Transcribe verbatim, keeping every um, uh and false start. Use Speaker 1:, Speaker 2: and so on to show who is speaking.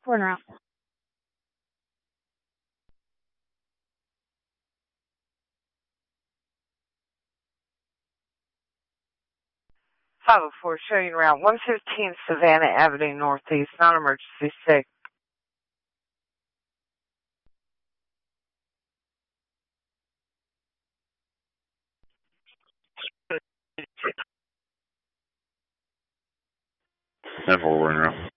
Speaker 1: Corner out.
Speaker 2: five oh four, showing route one fifteen Savannah Avenue Northeast, non-emergency six.
Speaker 3: ten four, we're in route.